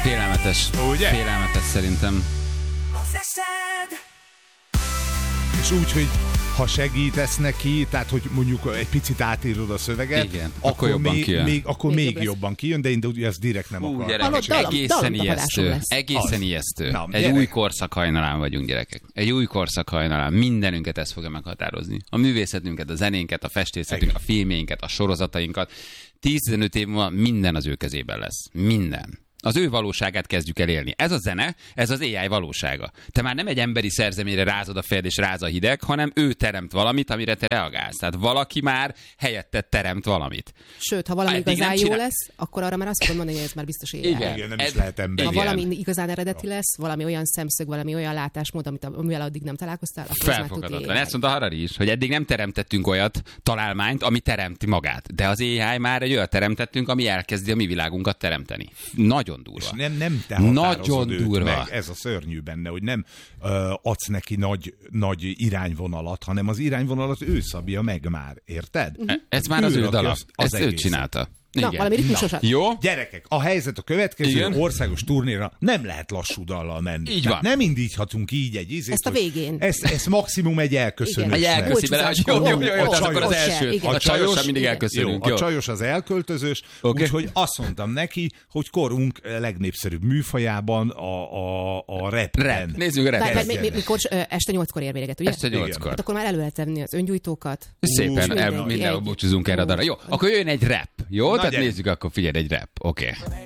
Ugye? Félelmetes szerintem. És úgy, hogy ha segítesz neki, tehát hogy mondjuk egy picit átírod a szöveget, igen, akkor jobban kijön. Akkor még jobban kijön, de én ezt direkt nem akarom. Gyerekek, egészen ijesztő. Egészen ijesztő. Egy új korszak hajnalán vagyunk, gyerekek. Egy új korszak hajnalán. Mindenünket ez fogja meghatározni. A művészetünket, a zenénket, a festészetünket, a filmjeinket, a sorozatainkat. 10-15 év múlva minden az ő kezében lesz. Minden. Az ő valóságát kezdjük el élni. Ez a zene, ez az AI valósága. Te már nem egy emberi szerzeményre rázod a fejed és ráz a hideg, hanem ő teremt valamit, amire te reagálsz. Tehát valaki már helyetted teremt valamit. Sőt, ha valami igazán jó lesz, akkor arra már azt tudom mondani, hogy ez már biztos AI. Igen, nem is lehet ember. Ha valami igazán eredeti lesz, valami olyan szemszög, valami olyan látásmód, amivel addig nem találkoztál, akkor felfogadatlan. Ezt mondta Harari is, hogy eddig nem teremtettünk olyat találmányt, ami teremti magát. De az AI már egy olyat teremtettünk, ami elkezdi a mi világunkat teremteni. Nagyon durva. És nem te határozod őt durva. meg. Ez a szörnyű benne, hogy nem adsz neki nagy irányvonalat, hanem az irányvonalat ő szabja meg már. Érted? Ez már az ő dala. Ezt ő csinálta. Na, valami ritmusosat. Jó? Gyerekek, a helyzet a következő, országos turnéra nem lehet lassú dallal menni. Így van. Nem indíthatunk így egy ízét. Ezt a végén. Ez maximum egy elköszönés. Egy elköszi bele, hogy jó, az akkor az első. A csajos mindig elköszönünk. A csajos az elköltözős, úgyhogy azt mondtam neki, hogy korunk legnépszerűbb műfajában a rapben. Nézzük a rap. Mikor este 8-kor érvényeget, ugye? Este 8-kor. Hát akkor már elő lehet tenni az öngyújtókat. Szépen mindenhol búcsúzunk erre a darra. Jó, akkor jöjjön egy rap. Jó? Tehát nézzük, akkor figyelj, egy rap. Oké.